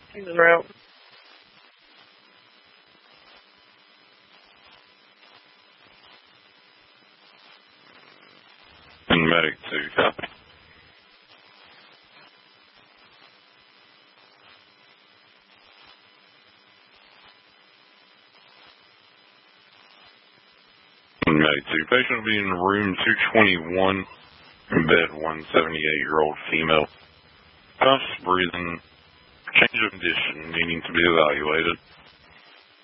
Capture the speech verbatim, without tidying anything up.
He's en route. And medic two, copy. And medic two, patient will be in room two twenty-one, bed one seventy-eight-year-old female. Puffs, breathing, change of condition, needing to be evaluated.